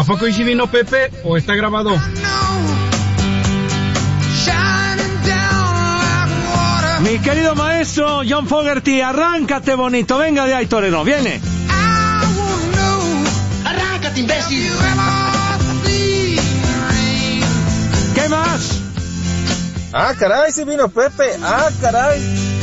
poco y si vino Pepe o está grabado? Mi querido maestro John Fogerty, arráncate bonito, venga de ahí, torero, viene. Arráncate, imbécil. ¿Qué más? Ah, caray, sí vino Pepe, ah, caray.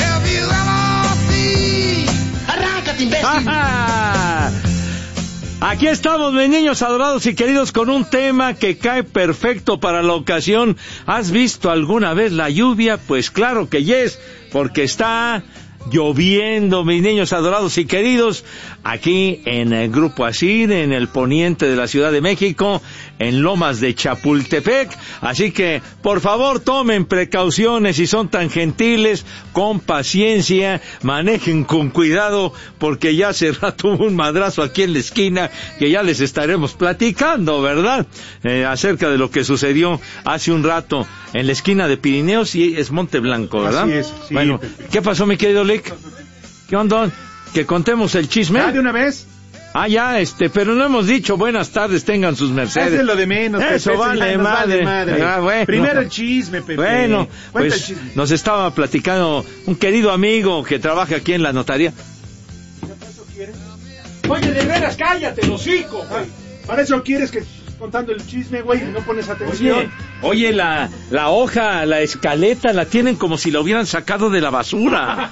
Arráncate, imbécil. ¡Ajá! Aquí estamos, mis niños adorados y queridos, con un tema que cae perfecto para la ocasión. ¿Has visto alguna vez la lluvia? Pues claro que yes, porque está lloviendo, mis niños adorados y queridos, aquí en el Grupo Asir, en el poniente de la Ciudad de México, en Lomas de Chapultepec. Así que, por favor, tomen precauciones y son tan gentiles, con paciencia, manejen con cuidado, porque ya hace rato hubo un madrazo aquí en la esquina, que ya les estaremos platicando, ¿verdad? Acerca de lo que sucedió hace un rato en la esquina de Pirineos y es Monte Blanco, ¿verdad? Así es, sí. Bueno, ¿qué pasó, mi querido Lick? ¿Qué onda? ¿Que contemos el chisme? ¿Ah, de una vez? Ah, ya, pero no hemos dicho buenas tardes, tengan sus mercedes. Es lo de menos. Eso Pepe, vale madre. Ah, bueno. Primero el chisme, Pepe. Bueno, Cuenta pues el chisme. nos estaba platicando un querido amigo que trabaja aquí en la notaría. ¿Eso quieres? Oye, de veras, cállate, el hocico, güey. ¿Para eso quieres que contando el chisme, güey, y no pones atención? Oye, la hoja, la escaleta, la tienen como si la hubieran sacado de la basura.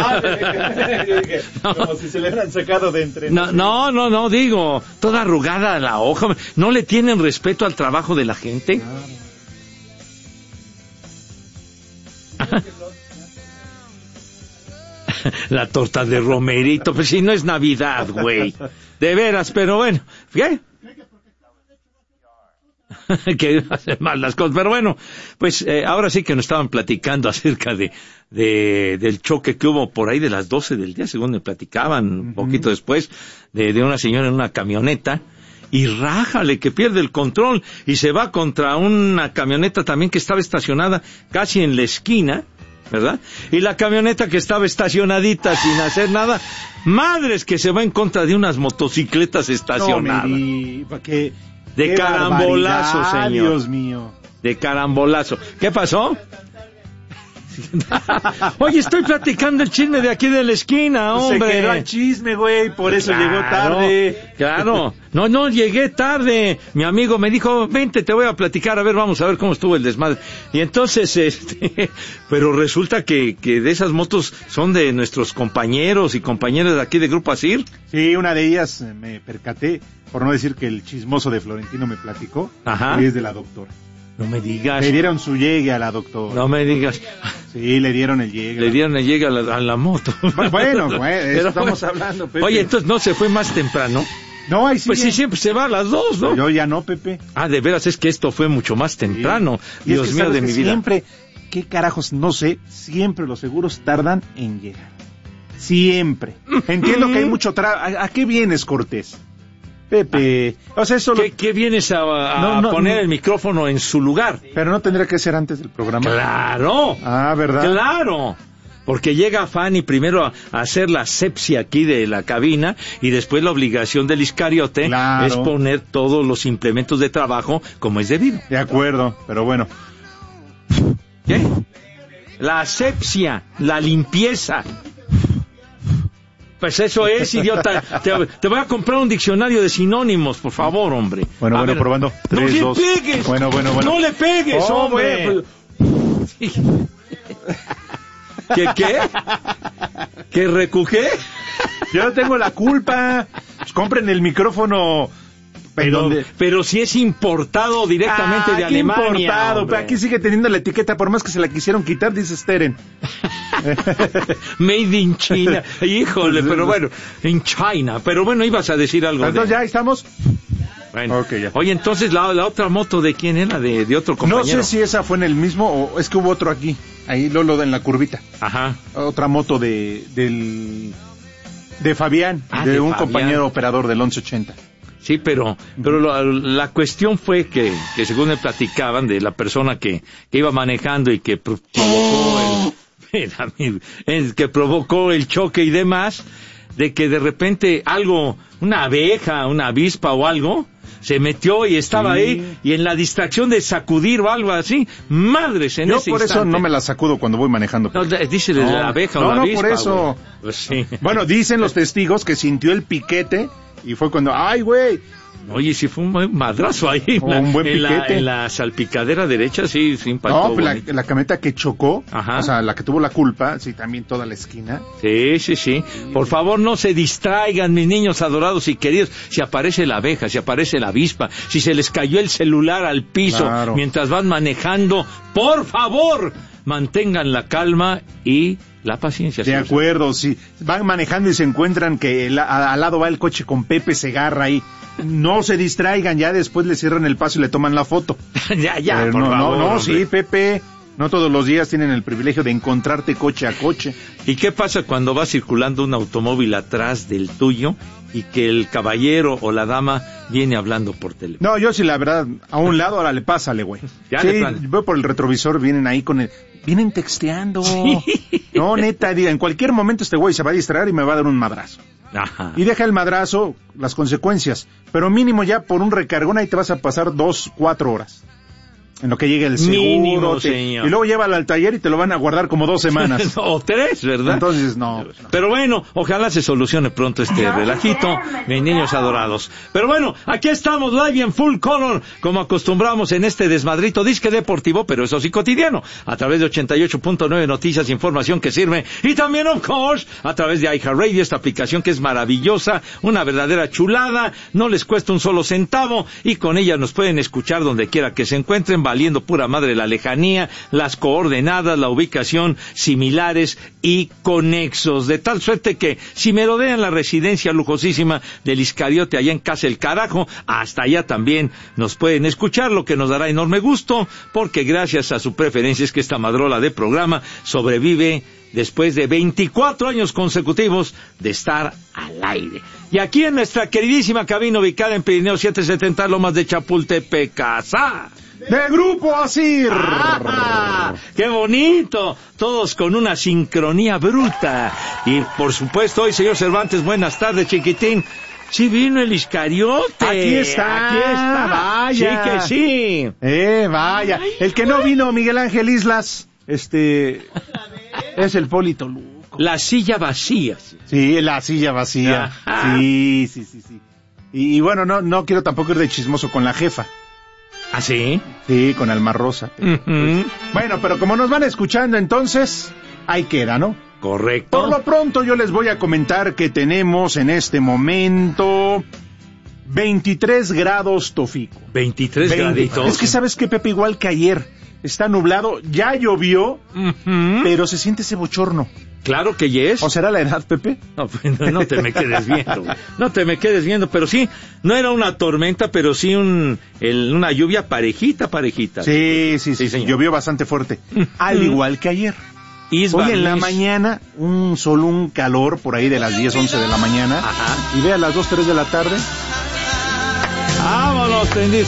Como si se le hubieran sacado de entre... No, digo, toda arrugada la hoja. ¿No le tienen respeto al trabajo de la gente? La torta de romerito, pues si no es Navidad, güey. De veras, pero bueno, ¿qué? Que hace mal las cosas, pero bueno, pues ahora sí que nos estaban platicando acerca del choque que hubo por ahí de las 12 del día, según me platicaban un poquito después, de una señora en una camioneta, y rájale que pierde el control y se va contra una camioneta también que estaba estacionada casi en la esquina, ¿verdad? Y la camioneta que estaba estacionadita sin hacer nada, madres que se va en contra de unas motocicletas estacionadas. ¿Para qué? De carambolazo, señor. Dios mío. De carambolazo. ¿Qué pasó? Oye, estoy platicando el chisme de aquí de la esquina, hombre. Se quedó el chisme, güey, por eso llegó tarde. Claro. No, llegué tarde. Mi amigo me dijo, vente, te voy a platicar, a ver, vamos a ver cómo estuvo el desmadre. Y entonces, pero resulta que de esas motos son de nuestros compañeros y compañeras de aquí de Grupo Asir. Sí, una de ellas me percaté, por no decir que el chismoso de Florentino me platicó. Ajá. Y es de la doctora. No me digas. Le dieron su llegue a la doctora. No me digas. Sí, le dieron el llegue. Le dieron el llegue a la moto. Bueno, eso estamos hablando, Pepe. Oye, entonces no se fue más temprano. No, ahí sí. Pues sí, siempre se va a las 2, ¿no? Yo ya no, Pepe. Ah, de veras, es que esto fue mucho más temprano. Sí. Dios mío de mi vida. Siempre, qué carajos, no sé, siempre los seguros tardan en llegar. Siempre. Entiendo que hay mucho ¿A qué vienes, Cortés? Pepe, o sea, eso ¿Qué vienes a poner el micrófono en su lugar? Pero no tendría que ser antes del programa. ¡Claro! Ah, ¿verdad? ¡Claro! Porque llega Fanny primero a hacer la asepsia aquí de la cabina y después la obligación del Iscariote es poner todos los implementos de trabajo como es debido. De acuerdo, pero bueno. ¿Qué? La asepsia, la limpieza. Pues eso es, idiota. Te voy a comprar un diccionario de sinónimos, por favor, hombre. Bueno, probando. 3, no 2. le pegues. Bueno. No le pegues, hombre. ¿Qué? ¿Qué recujé? Yo no tengo la culpa. Pues compren el micrófono. Pero si es importado directamente de Alemania. Importado, pero aquí sigue teniendo la etiqueta, por más que se la quisieron quitar, dice Steren. Made in China. Híjole, pero bueno, en China. Pero bueno, ibas a decir algo. Entonces ya estamos. Bueno. Okay, ya. Oye, entonces la otra moto, ¿de quién era? ¿De otro compañero? No sé si esa fue en el mismo o es que hubo otro aquí. Ahí Lolo en la curvita. Ajá. Otra moto de Fabián, de un compañero operador del 1180. Sí, pero la cuestión fue que según me platicaban de la persona que iba manejando y que provocó el choque y demás, de que de repente una abeja, una avispa o algo, se metió y estaba ahí, y en la distracción de sacudir o algo así, madres en Yo ese por instante. eso no me la sacudo cuando voy manejando. No, dícele de la abeja o la avispa. No, por eso. Güey. Pues sí. Bueno, dicen los testigos que sintió el piquete y fue cuando, ¡ay, güey! Oye, sí fue un buen madrazo ahí. Un buen piquete. En la salpicadera derecha, sí impactó. No, pues la camioneta que chocó, Ajá. o sea, la que tuvo la culpa, sí, también toda la esquina. Sí. Por favor, no se distraigan, mis niños adorados y queridos. Si aparece la abeja, si aparece la avispa, si se les cayó el celular al piso Claro. mientras van manejando, por favor, mantengan la calma y la paciencia. De acuerdo, si van manejando y se encuentran que al lado va el coche con Pepe Segarra ahí, no se distraigan, ya después le cierran el paso y le toman la foto. ya, Pero por favor. no, hombre. sí, Pepe, no todos los días tienen el privilegio de encontrarte coche a coche. ¿Y qué pasa cuando va circulando un automóvil atrás del tuyo y que el caballero o la dama viene hablando por teléfono? No, yo sí, la verdad, a un lado, ahora le pásale, güey. Ya Sí, de plano. veo por el retrovisor, vienen ahí vienen texteando. Sí. No, neta, diga, en cualquier momento este güey se va a distraer y me va a dar un madrazo. Ajá. Y deja el madrazo, las consecuencias. Pero mínimo ya por un recargón ahí te vas a pasar 2-4 horas. En lo que llegue el seguro. Mínimo, señor. Y luego llévalo al taller y te lo van a guardar como 2 semanas. O 3, ¿verdad? Entonces, no. Pero bueno, ojalá se solucione pronto este relajito, mis niños adorados. Pero bueno, aquí estamos live en full color, como acostumbramos en este desmadrito disque deportivo, pero eso sí cotidiano, a través de 88.9 Noticias, información que sirve, y también, of course, a través de iHeartRadio, esta aplicación que es maravillosa, una verdadera chulada, no les cuesta un solo centavo, y con ella nos pueden escuchar donde quiera que se encuentren, valiendo pura madre la lejanía, las coordenadas, la ubicación, similares y conexos, de tal suerte que si merodean la residencia lujosísima del Iscariote allá en Casa El Carajo, hasta allá también nos pueden escuchar, lo que nos dará enorme gusto, porque gracias a su preferencia es que esta madrola de programa sobrevive después de 24 años consecutivos de estar al aire. Y aquí en nuestra queridísima cabina ubicada en Pirineo 770, Lomas de Chapultepec, Casa ¡De Grupo Asir! ¡Ah! ¡Qué bonito! Todos con una sincronía bruta. Y por supuesto, hoy, señor Cervantes, buenas tardes, chiquitín. Sí vino el Iscariote. Aquí está, vaya. Sí que sí. Vaya. El que no vino, Miguel Ángel Islas, es el Poli Toluco. La silla vacía. Sí, la silla vacía. Ajá. Sí. Y bueno, no quiero tampoco ir de chismoso con la jefa. ¿Ah, sí? Sí, con Alma Rosa. Uh-huh. Bueno, pero como nos van escuchando, entonces, ahí queda, ¿no? Correcto. Por lo pronto yo les voy a comentar que tenemos en este momento 23 grados Tofico. 23 graditos. Es que sabes que, Pepe, igual que ayer, está nublado, ya llovió, Uh-huh. pero se siente ese bochorno. Claro que yes. ¿O será la edad, Pepe? No, pues, no te me quedes viendo, güey. No te me quedes viendo, pero sí, no era una tormenta, pero sí una lluvia parejita. Sí, señor. llovió bastante fuerte. Al igual que ayer. Isba, Hoy en la Luis. mañana, un calor por ahí de las 10, 11 de la mañana. Ajá. Y ve a las 2, 3 de la tarde. Vámonos, tendis.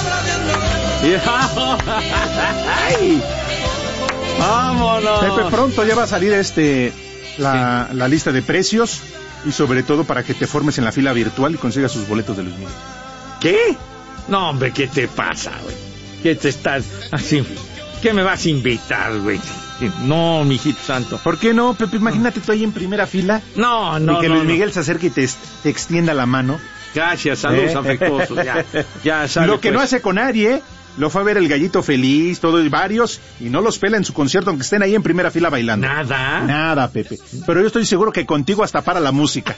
¡Ay! Vámonos. Pepe, pronto ya va a salir la lista de precios y sobre todo para que te formes en la fila virtual y consigas sus boletos de Luis Miguel. ¿Qué? No, hombre, ¿qué te pasa, güey? ¿Qué te estás así? ¿Qué me vas a invitar, güey? No, mijito santo. ¿Por qué no, Pepe? Imagínate tú ahí en primera fila No, y que no, Luis no. Miguel se acerque y te extienda la mano. Gracias, saludos afectuosos. Ya sale, Lo que pues. no hace con nadie, lo fue a ver el Gallito Feliz, todo y varios, y no los pela en su concierto aunque estén ahí en primera fila bailando. Nada. Nada, Pepe. Pero yo estoy seguro que contigo hasta para la música.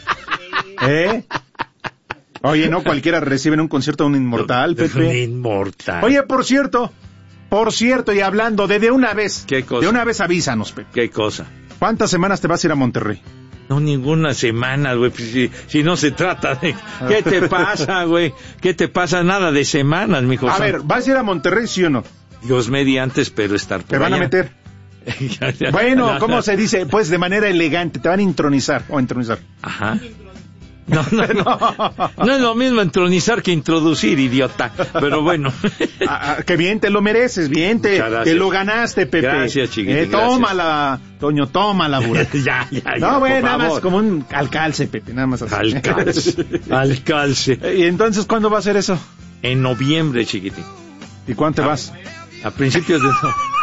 Oye, no cualquiera recibe en un concierto a un inmortal, Un Pepe. inmortal. Oye, por cierto, y hablando de una vez. ¿Qué cosa? De una vez avísanos, Pepe. ¿Qué cosa? ¿Cuántas semanas te vas a ir a Monterrey? No, ninguna semana, güey. Pues, si no se trata de... ¿Qué te pasa, güey? ¿Qué te pasa? Nada de semanas, mijo. A ver, ¿vas a ir a Monterrey, sí o no? Dios mediante, espero estar por ¿Te van a allá. meter? Ya. Bueno, ¿cómo se dice? Pues de manera elegante, te van a intronizar, o entronizar. Ajá. No es lo mismo entronizar que introducir, idiota. Pero bueno. Que bien, te lo mereces, bien, te lo ganaste, Pepe. Gracias, chiquitín. Tómala, Toño, tómala, burra. ya. No, bueno, nada más como un alcalce, Pepe, nada más así. Alcalce. ¿Y entonces cuándo va a ser eso? En noviembre, chiquitín. ¿Y cuándo te vas? A principios de...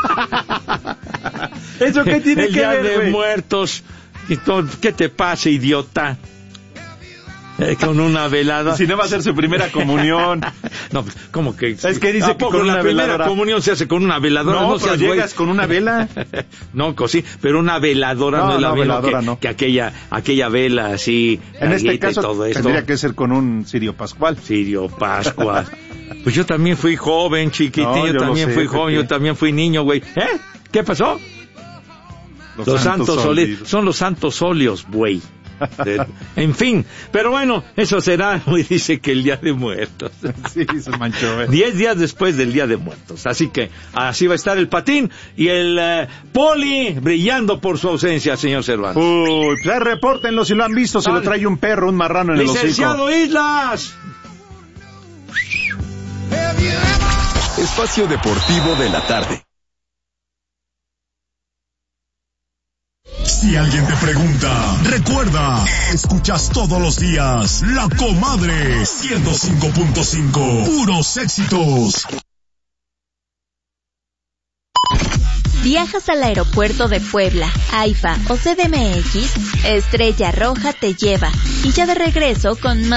¿Eso qué tiene el que ver, Día de güey? Muertos. ¿Qué te pasa, idiota? Con una velada. Si no va a ser su primera comunión. No, ¿cómo que? Es que dice que con la una primera veladora. Comunión se hace con una veladora. No, No pero seas llegas güey. con una vela. No, sí, pero una veladora no es la misma veladora no. que aquella vela así. En este larguita y caso todo esto. tendría que ser con un cirio pascual. Sirio Pascua. Pues yo también fui joven, chiquitín. No, yo yo también lo sé, fui joven, Pepe. yo también fui niño, güey. ¿Qué pasó? Los santos óleos. Son los santos óleos, güey. En fin, pero bueno, eso será, hoy dice que el Día de Muertos. Sí, se manchó. 10 días después del Día de Muertos. Así que así va a estar el Patín y el Poli brillando por su ausencia, señor Cervantes. Uy, pues repórtenlo si lo han visto, se lo trae un perro, un marrano en el hocico. ¡Licenciado Islas! Espacio Deportivo de la tarde. Si alguien te pregunta, recuerda, escuchas todos los días La Comadre 105.5, puros éxitos. ¿Viajas al aeropuerto de Puebla, AIFA o CDMX? Estrella Roja te lleva y ya de regreso con más